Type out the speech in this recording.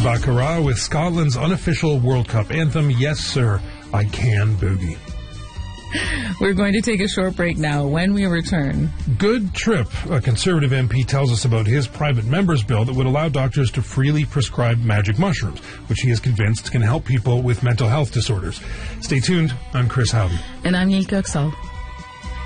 Baccarat with Scotland's unofficial World Cup anthem, Yes Sir, I Can Boogie. We're going to take a short break now. When we return, Good Trip, a Conservative MP, tells us about his private member's bill that would allow doctors to freely prescribe magic mushrooms, which he is convinced can help people with mental health disorders. Stay tuned. I'm Chris Howden. And I'm Yilka Oksal.